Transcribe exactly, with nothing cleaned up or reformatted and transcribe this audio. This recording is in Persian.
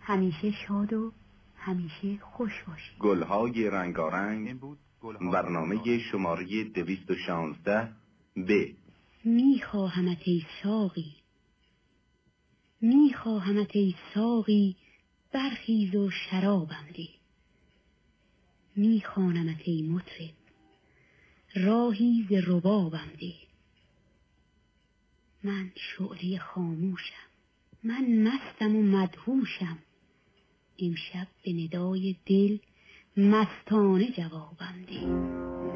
همیشه شاد و همیشه خوش باشید. گلهای رنگارنگ، برنامه شماره دویست و شانزده ب. میخواهمت ای ساقی، میخواهمت ای ساقی، برخیز و شرابم ده. میخوانمت ای مطرب، راهی ز ربابم ده. من شعله خاموشم، من مستم و مدهوشم، امشب به ندای دل مستانه جوابم ده.